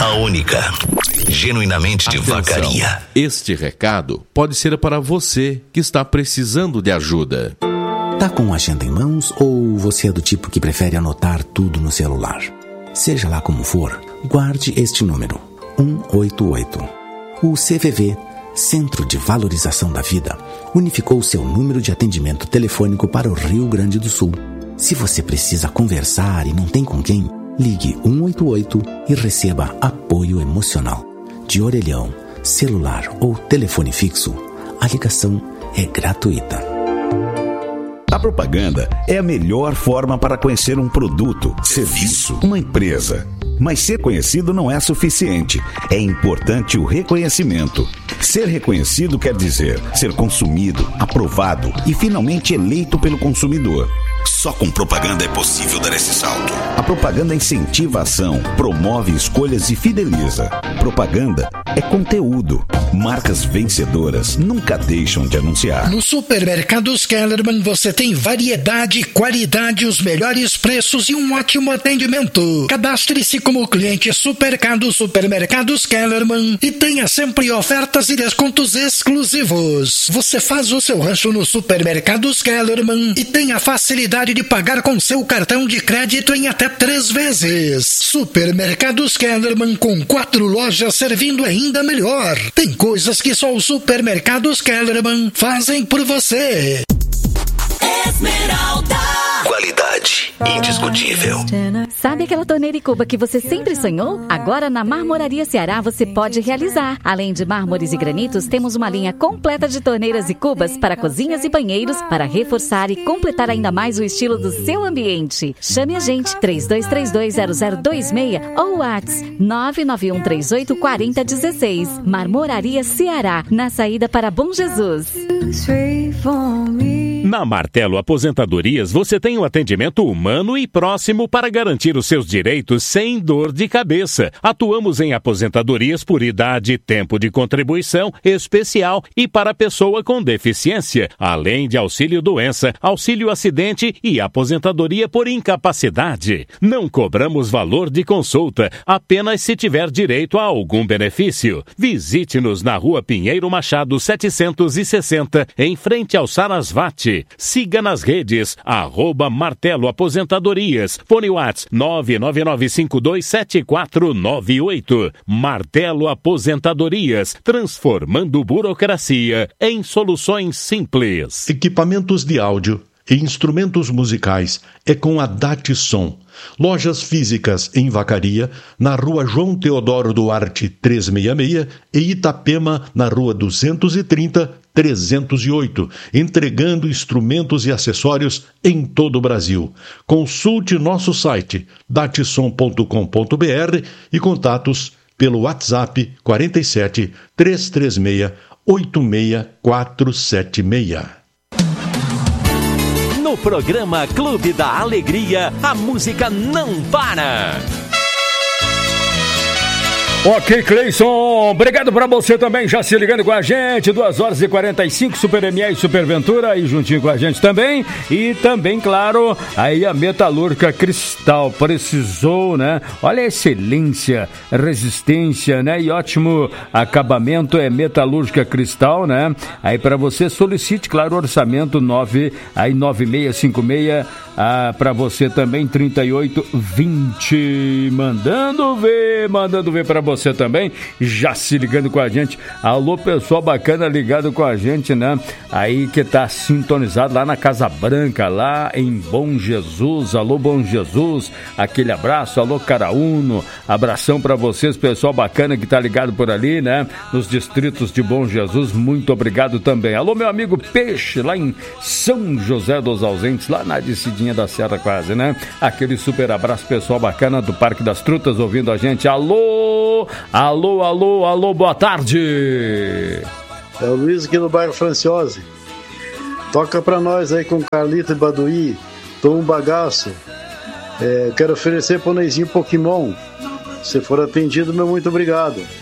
A única, genuinamente de Vacaria. Este recado pode ser para você que está precisando de ajuda. Tá com a agenda em mãos ou você é do tipo que prefere anotar tudo no celular? Seja lá como for, guarde este número, 188. O CVV, Centro de Valorização da Vida, unificou seu número de atendimento telefônico para o Rio Grande do Sul. Se você precisa conversar e não tem com quem, ligue 188 e receba apoio emocional. De orelhão, celular ou telefone fixo, a ligação é gratuita. A propaganda é a melhor forma para conhecer um produto, serviço, uma empresa. Mas ser conhecido não é suficiente. É importante o reconhecimento. Ser reconhecido quer dizer ser consumido, aprovado e finalmente eleito pelo consumidor. Só com propaganda é possível dar esse salto. A propaganda incentiva a ação, promove escolhas e fideliza. Propaganda é conteúdo. Marcas vencedoras nunca deixam de anunciar. No Supermercados Kellerman você tem variedade, qualidade, os melhores preços e um ótimo atendimento. Cadastre-se como cliente Supermercados Kellerman e tenha sempre ofertas e descontos exclusivos. Você faz o seu rancho no Supermercados Kellerman e tem a facilidade de pagar com seu cartão de crédito em até 3 vezes. Supermercados Kellerman, com 4 lojas servindo ainda melhor. Tem coisas que só os Supermercados Kellerman fazem por você. Esmeralda. Qualidade indiscutível. Sabe aquela torneira e cuba que você sempre sonhou? Agora na Marmoraria Ceará você pode realizar. Além de mármores e granitos, temos uma linha completa de torneiras e cubas para cozinhas e banheiros para reforçar e completar ainda mais o estilo do seu ambiente. Chame a gente 32320026 ou WhatsApp 991384016. Marmoraria Ceará, na saída para Bom Jesus. Na Martelo Aposentadorias, você tem um atendimento humano e próximo para garantir os seus direitos sem dor de cabeça. Atuamos em aposentadorias por idade, tempo de contribuição especial e para pessoa com deficiência, além de auxílio-doença, auxílio-acidente e aposentadoria por incapacidade. Não cobramos valor de consulta, apenas se tiver direito a algum benefício. Visite-nos na Rua Pinheiro Machado 760, em frente ao Sarasvati. Siga nas redes, @Martelo Aposentadorias. Fone WhatsApp 999527498. Martelo Aposentadorias, transformando burocracia em soluções simples. Equipamentos de áudio e instrumentos musicais é com a Datsom. Lojas físicas em Vacaria, na Rua João Teodoro Duarte 366 e Itapema, na Rua 230-308, entregando instrumentos e acessórios em todo o Brasil. Consulte nosso site datsom.com.br e contatos pelo WhatsApp 47 336 86476. No programa Clube da Alegria, a música não para. Ok, Cleison, obrigado pra você também, já se ligando com a gente, 2h45, Super MA e Super Ventura, aí juntinho com a gente também, e também, claro, aí a Metalúrgica Cristal, precisou, né, olha a excelência, resistência, né, e ótimo acabamento, é Metalúrgica Cristal, né, aí pra você solicite, claro, orçamento 9656, pra você também, 3820, mandando ver pra você também, já se ligando com a gente. Alô, pessoal bacana ligado com a gente, né? Aí que tá sintonizado lá na Casa Branca, lá em Bom Jesus. Alô, Bom Jesus, aquele abraço. Alô, Caraúno, abração pra vocês, pessoal bacana que tá ligado por ali, né? Nos distritos de Bom Jesus, muito obrigado também. Alô, meu amigo Peixe, lá em São José dos Ausentes, lá na descidinha da Serra quase, né? Aquele super abraço, pessoal bacana do Parque das Trutas ouvindo a gente. Alô, boa tarde. É o Luiz aqui no bairro Franciose. Toca pra nós aí com Carlito e Baduí, Tom Bagaço. Quero oferecer pôneizinho Pokémon. Se for atendido, meu muito obrigado.